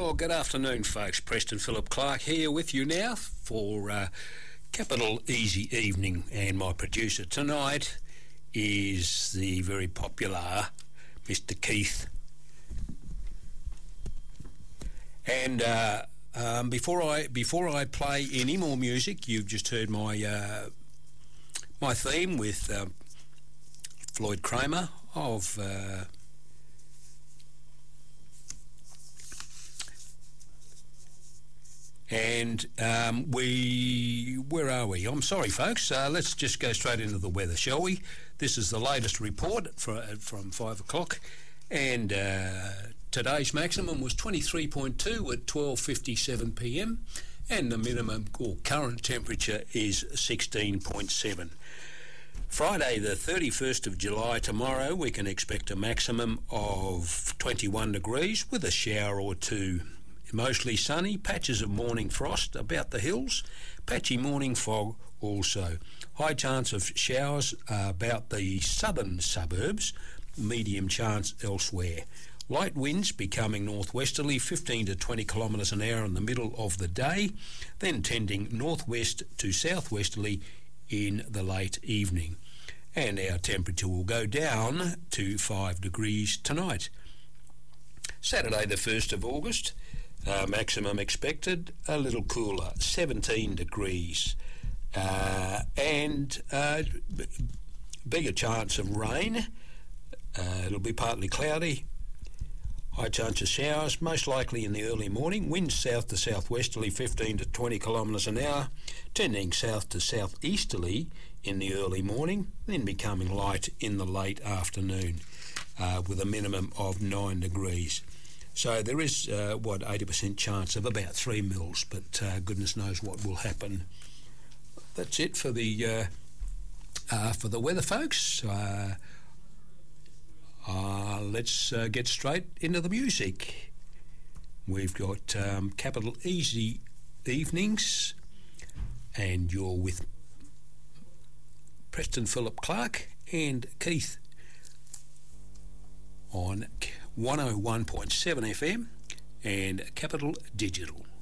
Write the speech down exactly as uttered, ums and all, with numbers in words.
Well, good afternoon, folks. Preston Philip Clark here with you now for uh, Capital Easy Evening, and my producer tonight is the very popular Mister Keith. And uh, um, before I before I play any more music, you've just heard my uh, my theme with uh, Floyd Kramer of. Uh, And um, we, where are we? I'm sorry, folks. Uh, let's just go straight into the weather, shall we? This is the latest report for, from five o'clock. And uh, today's maximum was twenty-three point two at twelve fifty-seven p m. And the minimum or current temperature is sixteen point seven. Friday, the thirty-first of July, tomorrow, we can expect a maximum of twenty-one degrees with a shower or two. Mostly sunny, patches of morning frost about the hills, patchy morning fog also. High chance of showers uh, about the southern suburbs, medium chance elsewhere. Light winds becoming northwesterly, fifteen to twenty kilometres an hour in the middle of the day, then tending northwest to southwesterly in the late evening. And our temperature will go down to five degrees tonight. Saturday the first of August, Uh, maximum expected, a little cooler, seventeen degrees, uh, and uh, b- bigger chance of rain. Uh, it'll be partly cloudy, high chance of showers, most likely in the early morning. Winds south to southwesterly, fifteen to twenty kilometres an hour, tending south to southeasterly in the early morning, then becoming light in the late afternoon, uh, with a minimum of nine degrees. So there is, uh, what, eighty percent chance of about three mils, but uh, goodness knows what will happen. That's it for the uh, uh, for the weather, folks. Uh, uh, let's uh, get straight into the music. We've got um, Capital Easy Evenings, and you're with Preston Philip Clark and Keith on one oh one point seven F M and Capital Digital.